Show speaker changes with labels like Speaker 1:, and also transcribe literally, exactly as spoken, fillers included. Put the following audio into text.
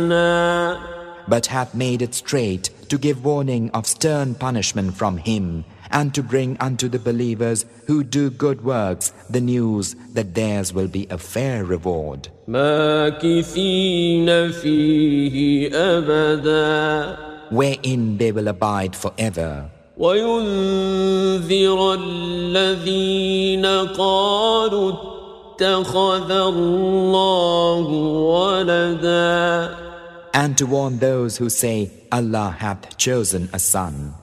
Speaker 1: but hath made it straight to give warning of stern punishment from Him, and to bring unto the believers who do good works the news that theirs will be a fair reward.
Speaker 2: ماكثين فيه أبدا
Speaker 1: wherein they will abide forever.
Speaker 2: وينذر الذين قالوا اتخذ الله ولدا
Speaker 1: And to warn those who say, Allah hath chosen a son.